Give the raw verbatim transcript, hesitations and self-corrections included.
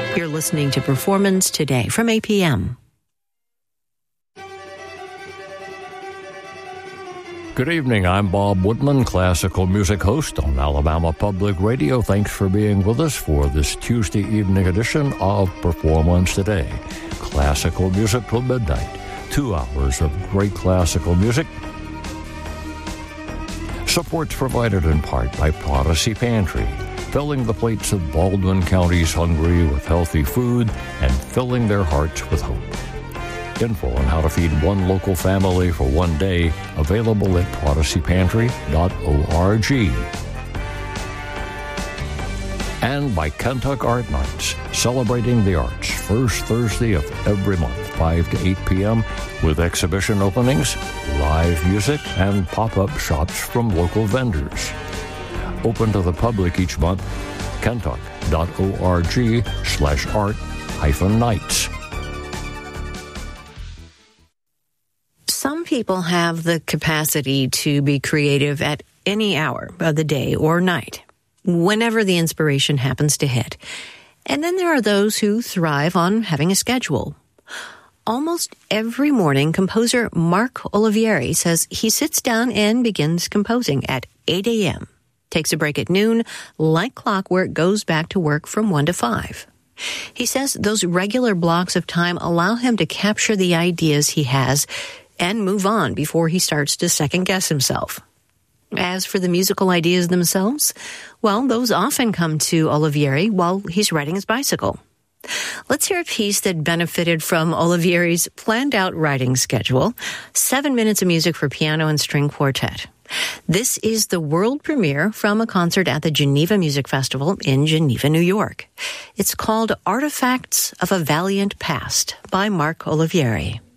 You're listening to Performance Today from A P M. Good evening, I'm Bob Woodman, classical music host on Alabama Public Radio. Thanks for being with us for this Tuesday evening edition of Performance Today. Classical music till midnight. Two hours of great classical music. Support's provided in part by Prodigy Pantry, filling the plates of Baldwin County's hungry with healthy food and filling their hearts with hope. Info on how to feed one local family for one day, available at prodigy pantry dot org. And by Kentuck Art Nights, celebrating the arts, first Thursday of every month, five to eight p.m., with exhibition openings, live music, and pop-up shops from local vendors. Open to the public each month, kentuck dot org slash art hyphen nights. Some people have the capacity to be creative at any hour of the day or night, whenever the inspiration happens to hit. And then there are those who thrive on having a schedule. Almost every morning, composer Mark Olivieri says he sits down and begins composing at eight a.m., takes a break at noon, like clockwork, goes back to work from one to five. He says those regular blocks of time allow him to capture the ideas he has and move on before he starts to second-guess himself. As for the musical ideas themselves, well, those often come to Olivieri while he's riding his bicycle. Let's hear a piece that benefited from Olivieri's planned-out writing schedule, seven minutes of music for piano and string quartet. This is the world premiere from a concert at the Geneva Music Festival in Geneva, New York. It's called Artifacts of a Valiant Past by Mark Olivieri.